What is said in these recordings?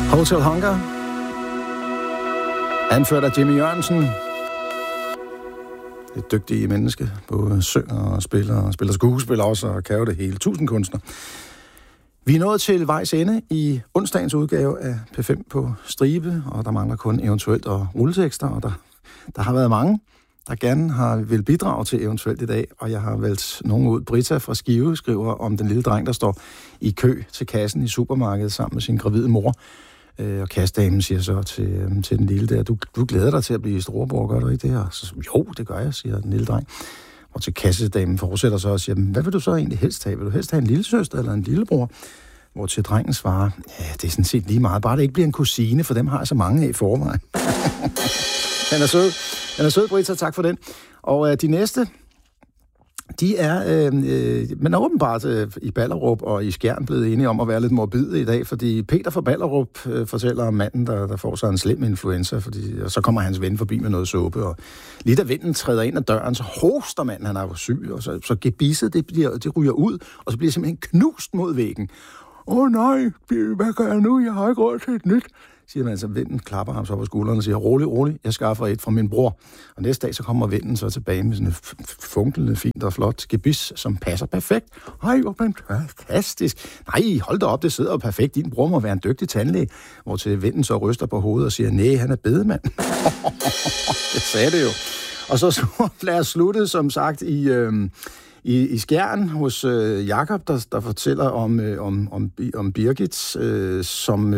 Hotel Hunger, anført af Jimmy Jørgensen. Et dygtige menneske, både synger og spiller skuespil også, og kan jo det hele. 1000 kunstner. Vi er nået til vejs ende i onsdagens udgave af P5 på stribe, og der mangler kun eventuelt og rulletekster, og der har været mange, der gerne vil bidrage til eventuelt i dag, og jeg har valgt nogen ud. Britta fra Skive skriver om den lille dreng, der står i kø til kassen i supermarkedet sammen med sin gravide mor. Og kassedamen siger så til den lille der, du glæder dig til at blive storebror, gør du ikke det her? Så, jo, det gør jeg, siger den lille dreng. Og til kassedamen fortsætter så og siger, hvad vil du så egentlig helst have? Vil du helst have en lillesøster eller en lillebror? Hvor til drengen svarer, ja, det er sådan set lige meget, bare det ikke bliver en kusine, for dem har jeg så mange af i forvejen. Den er sød, Britta, tak for den. Og de næste, de er, men er åbenbart i Ballerup og i Skjern blevet enige om at være lidt morbide i dag, fordi Peter fra Ballerup fortæller om manden, der får sig en slem influenza, og så kommer hans ven forbi med noget suppe, og lige da vennen træder ind ad døren, så hoster manden, han er jo syg, og så gebisset, det ryger ud, og så bliver simpelthen knust mod væggen. Nej, hvad gør jeg nu? Jeg har ikke råd til et nyt, siger man, så vennen klapper ham så på skulderen og siger, rolig, jeg skaffer et fra min bror. Og næste dag, så kommer vennen så tilbage med sådan et funklende, fint og flot gebis, som passer perfekt. Ej, hvor fantastisk. Nej, hold da op, det sidder jo perfekt. Din bror må være en dygtig tandlæge. Hvor til vennen så ryster på hovedet og siger, nej, han er bedemand. Det sagde det jo. Og så lad os slutte, som sagt, i Skjern hos Jakob, der fortæller om Birgit, som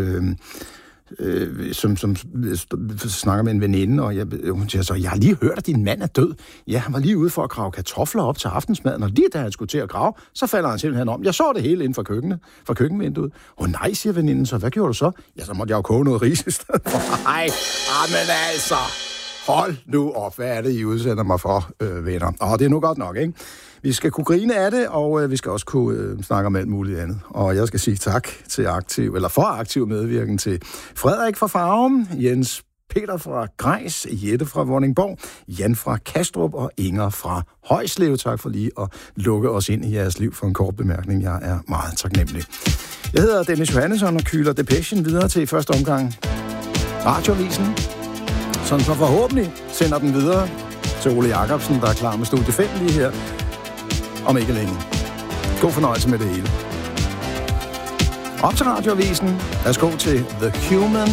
snakker med en veninde, og hun siger så, jeg har lige hørt, at din mand er død. Ja, han var lige ude for at grave kartofler op til aftensmaden, og lige da han skulle til at grave, så falder han simpelthen om. Jeg så det hele inden for køkkenvinduet. Nej, siger veninden så. Hvad gjorde du så? Ja, så måtte jeg jo koge noget ris i stedet for. Nej, men altså, hold nu op, hvad er det, I udsender mig for, venner? Det er nu godt nok, ikke? Vi skal kunne grine af det, og vi skal også kunne snakke om alt muligt andet. Og jeg skal sige tak til aktiv medvirken til Frederik fra Farum, Jens Peter fra Grejs, Jette fra Vordingborg, Jan fra Kastrup og Inger fra Højslev. Tak for lige at lukke os ind i jeres liv for en kort bemærkning. Jeg er meget taknemmelig. Jeg hedder Dennis Johannesson og kyler Depechen videre til i første omgang Radioavisen, sådan så forhåbentlig sender den videre til Ole Jacobsen, der er klar med studie 5 lige her om ikke længe. God fornøjelse med det hele. Op til Radioavisen. Lad os gå til The Human